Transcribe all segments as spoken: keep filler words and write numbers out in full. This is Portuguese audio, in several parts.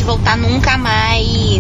voltar nunca mais.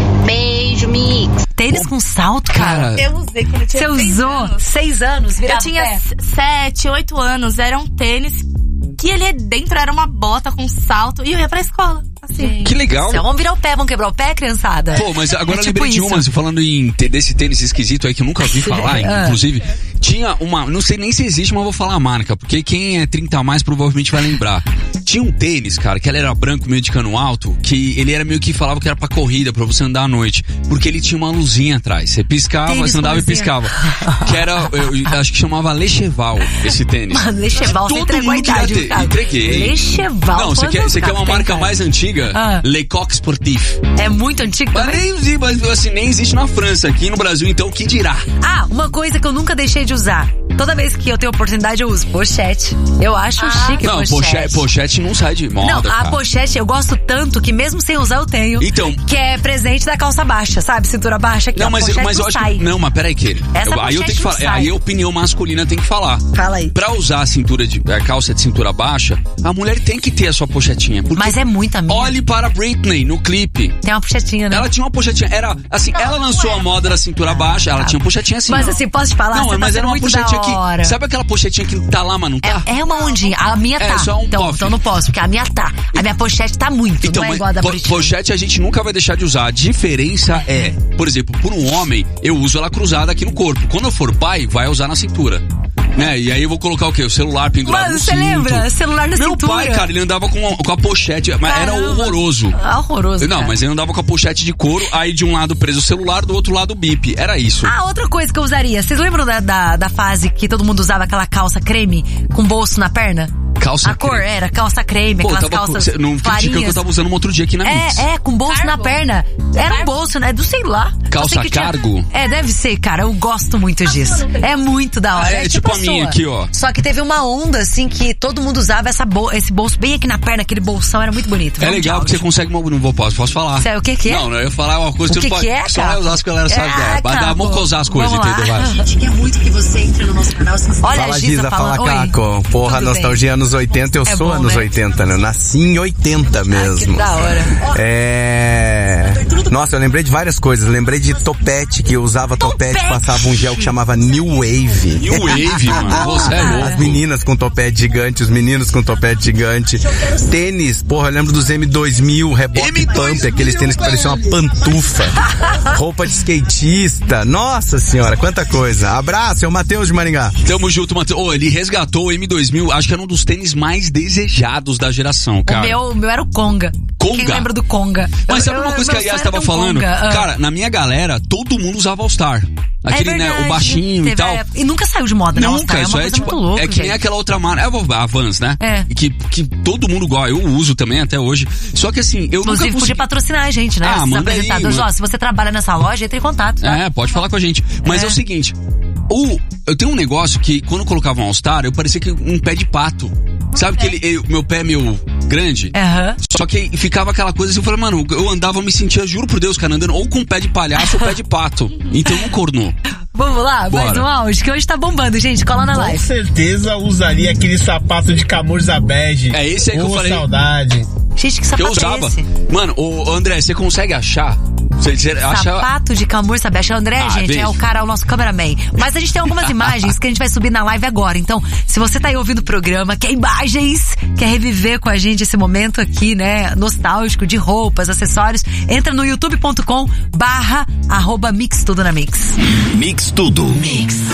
Beijo, Mix. Tênis com salto, cara? Eu usei quando eu tinha Você seis usou anos. seis anos, virava Eu tinha pé. sete, oito anos. Era um tênis que ele dentro era uma bota com salto e eu ia pra escola. Assim. Que legal. Céu, vamos virar o pé, vamos quebrar o pé, criançada? Pô, mas agora É eu tipo lembrei de isso. uma, falando em ter desse tênis esquisito aí que eu nunca ouvi falar, Ah. inclusive, tinha uma, não sei nem se existe, mas eu vou falar a marca, porque quem é trinta a mais provavelmente vai lembrar. Tinha um tênis, cara, que ele era branco, meio de cano alto, que ele era meio que falava que era pra corrida, pra você andar à noite, porque ele tinha uma luzinha atrás. Você piscava, Tênis você andava com e piscava. Que era, eu acho que chamava Lecheval, esse tênis. Mano, Lecheval, você Todo entregou a mundo queria idade, ter. Gustavo. Entreguei. Lecheval. Não, você quer, você quer uma Tem, marca cara. mais antiga? Ah. Lecoq Sportif. É muito antigo Mas também? nem, mas, assim, nem existe na França, aqui no Brasil, então, que dirá? Ah, uma coisa que eu nunca deixei de usar. Toda vez que eu tenho oportunidade eu uso pochete. Eu acho chique Não, pochete. pochete, pochete não sai de moda, Não, a cara. pochete eu gosto tanto que mesmo sem usar eu tenho. Então- Que é presente da calça baixa, sabe? Cintura baixa. Que Não, a mas, pochete mas eu não acho sai. que... Não, mas peraí que... Essa eu, aí eu pochete tenho que não falar... sai. Aí a opinião masculina tem que falar. Fala aí. Pra usar a cintura de... A calça de cintura baixa, a mulher tem que ter a sua pochetinha. Porque Mas é muita minha. olhe para a Britney no clipe. Tem uma pochetinha, né? Ela tinha uma pochetinha. Era assim, ela lançou a moda da cintura baixa, ela tinha uma pochetinha assim. Mas assim, posso te falar? Não, Você tá mas era sendo uma muito pochetinha da hora. que... Sabe aquela pochetinha que tá lá, mas não tá? É, é uma ondinha. A minha É, tá. só um então, puff. então não posso, porque a minha tá. A minha pochete tá muito. Então, não é mas igual a da po- Britney. pochete a gente nunca vai deixar de usar. A diferença é, por exemplo, por um homem, eu uso ela cruzada aqui no corpo. Quando eu for pai, vai usar na cintura. Né? E aí eu vou colocar o quê? O celular pendurado Mano, no você cinto. lembra? Celular na Meu cintura. pai, cara, ele andava com a, com a pochete, mas era Caramba. horroroso. Ah, horroroso, Não, cara. mas ele andava com a pochete de couro, aí de um lado preso o celular, do outro lado o bip. Era isso. Ah, outra coisa que eu usaria. Vocês lembram da, da, da fase que todo mundo usava aquela calça creme com bolso na perna? Calça A cor creme. era calça creme, Pô, eu aquelas tava com- calças cê não critica que eu clarinhas. tava usando um outro dia aqui na Mix. É, é, com bolso Cargo? na perna. Era um bolso, né? Do sei lá. Calça Eu sei que tinha- cargo? É, deve ser, cara. Eu gosto muito disso. É muito da hora. Ah, é tipo a minha sua. aqui, ó. Só que teve uma onda, assim, que todo mundo usava essa bol- esse bolso bem aqui na perna, aquele bolsão, era muito bonito. É Vamos de legal porque você áudio. consegue... Não vou, posso, posso falar. Sério, o que que é? Não, não, eu ia falar uma coisa O que que você não pode... que é, Só cara? vai usar as que a galera sabe. Ah, É, vai dar Caco. mocosar as coisas, Vamos lá. entendeu? Vai. A gente quer muito que você entre no nosso canal. Fala Olha a Giza, Giza, fala falando. Oi. Caco. Porra, Tudo nostalgia anos oitenta, eu É sou bom, anos né? oitenta, né? Eu nasci em oitenta mesmo. que da hora. É... Nossa, eu lembrei de várias coisas. Lembrei de topete, que eu usava topete, Topete! passava um gel que chamava New Wave. New Wave, mano. Você é louco. As meninas com topete gigante, os meninos com topete gigante. Tênis, porra, eu lembro dos M dois mil, reboque M dois pump, mil, aqueles tênis que pareciam uma pantufa. Roupa de skatista. Nossa senhora, quanta coisa. Abraço, é o Matheus de Maringá. Tamo junto, Matheus. Ô, ele resgatou o M dois mil, acho que era um dos tênis mais desejados da geração, O cara. meu, o meu era o Conga. Conga? Quem lembra do Conga? Mas sabe Eu- uma eu- coisa que a meu Yas sonho tava era um falando? Conga. Ah. Cara, na minha galera, todo mundo usava All-Star. Aquele, É né, verdade. o baixinho Teve e tal. a época- E nunca saiu de moda, né? Nunca, All-Star. É isso uma é coisa tipo, muito louca, é que nem gente. aquela outra marca, é a Vans, né? É. Que, que todo mundo gosta, eu uso também até hoje. Só que assim, eu Inclusive, nunca podia consegui... patrocinar a gente, né? Ah, Esses manda aí, apresentadores. manda. Ó, se você trabalha nessa loja, entre em contato, tá? É, pode falar com a gente. Mas é, É. o seguinte, o, eu tenho um negócio que quando eu colocava um All-Star, eu parecia que um pé de pato. Sabe que ele, ele- meu pé é meio grande? Aham. Só que ficava aquela coisa assim, eu falei, mano, eu andava, eu me sentia, juro por Deus, cara, andando ou com pé de palhaço ou pé de pato. Então não cornou. Vamos lá, mais Bora. um áudio, que hoje tá bombando, gente. Cola na Com live. certeza usaria aquele sapato de camurça bege. É esse aí que eu Ô, falei. saudade. Gente, que Que sapato eu usava. é esse? Mano, ô André, você consegue achar? Você, você acha... Sapato de camurça bege. O André, Ah, gente, beijo. é o cara, o nosso cameraman. Mas a gente tem algumas imagens que a gente vai subir na live agora. Então, se você tá aí ouvindo o programa, quer imagens, quer reviver com a gente esse momento aqui, né, nostálgico, de roupas, acessórios, entra no youtube ponto com barra arroba mix tudo na mix. Mix Tudo. Mix.